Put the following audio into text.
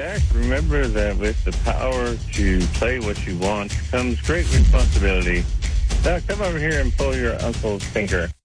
Jack, remember that with the power to play what you want comes great responsibility. Now, come over here and pull your uncle's finger.